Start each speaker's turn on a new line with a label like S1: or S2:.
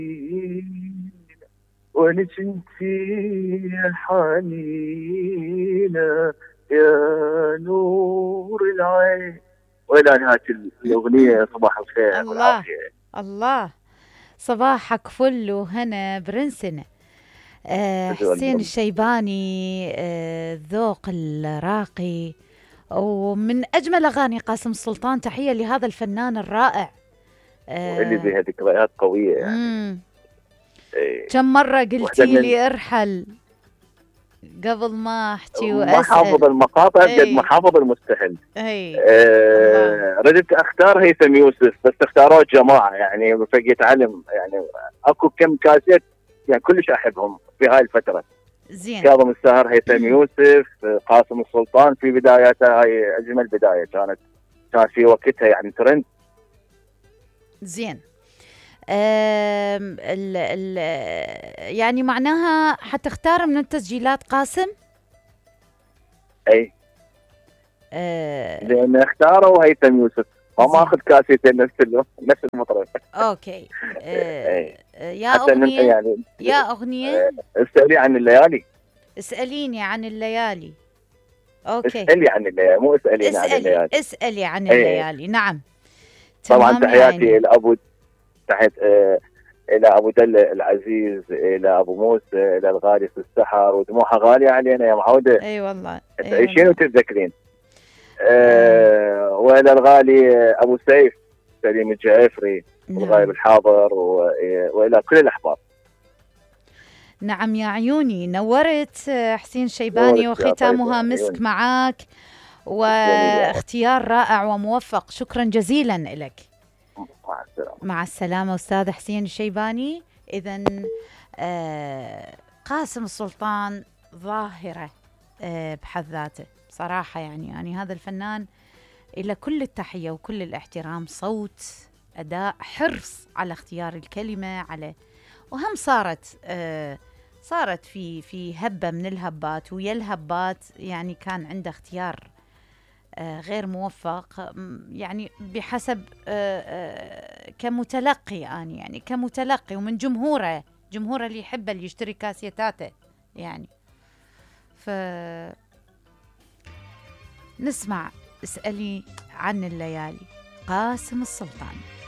S1: ولك انتي حنينة يا نور العين. والى نهاية الاغنية. صباح الخير
S2: الله
S1: والعافية.
S2: الله، صباحك فل وهنا برنسنا. حسين الشيباني، الذوق الراقي ومن أجمل أغاني قاسم السلطان. تحية لهذا الفنان الرائع.
S1: واللي بها ذكريات قوية يعني.
S2: مم.
S1: إيه.
S2: كم مرة
S1: واحدة
S2: قلتي
S1: من
S2: لي ارحل قبل ما أحكي
S1: ما حافظ
S2: وأسأل.
S1: المقاطع قد ما
S2: اي
S1: حافظ المستهل.
S2: اي الله.
S1: ردت اختار هيثم يوسف بس اختاروه جماعة يعني بفقية علم يعني. اكو كم كاسيت يعني كلش احبهم في هاي الفترة.
S2: زين.
S1: كاظم الساهر، هيثم يوسف، قاسم السلطان في بداياتها. هاي اجمل بداية كانت في وقتها يعني ترند.
S2: زين. ال ال يعني معناها حتختار من التسجيلات قاسم.
S1: اي
S2: أه.
S1: لان اختاروا هيثم يوسف. ما
S2: زين.
S1: اخذ كاسيتين نفس المطرب.
S2: اوكي.
S1: اي
S2: يا
S1: حتى
S2: أغنية.
S1: يعني
S2: يا أغنية.
S1: اسالي عن الليالي.
S2: اسأليني عن الليالي. اوكي.
S1: اسالي عن الليالي مو اساليني عن
S2: اسألي
S1: الليالي.
S2: اسألي عن
S1: اي
S2: الليالي. نعم.
S1: طبعا
S2: تمام يا
S1: تحياتي
S2: عيني.
S1: الى ابو تحت الى ابو دل العزيز، الى ابو موسى، الى الغالي في السحر. ودموعها غاليه علينا يا معوده.
S2: اي والله اي
S1: تعيشين
S2: والله.
S1: وتتذكرين.
S2: آه.
S1: والى الغالي ابو سيف سليم الجعفري والغايب
S2: نعم.
S1: الحاضر والى كل الاحباب.
S2: نعم يا عيوني، نورت حسين شيباني،
S1: نورك يا
S2: وختامها
S1: طيبه
S2: مسك
S1: عيوني.
S2: معاك،
S1: تسلمي لي يا رب.
S2: واختيار رائع وموفق. شكرا جزيلا لك.
S1: مع السلامه.
S2: مع السلامة أستاذ حسين الشيباني. إذن قاسم السلطان ظاهرة بحد ذاته صراحة. يعني هذا الفنان إلى كل التحية وكل الاحترام. صوت، أداء، حرص على اختيار الكلمة، على وهم صارت في هبة من الهبات، ويا الهبات يعني كان عنده اختيار غير موفق، يعني بحسب كمتلقي أنا، يعني كمتلقي ومن جمهوره اللي يحبه، اللي يشتري كاسيتاته يعني. نسمع اسألي عن الليالي، قاسم السلطان.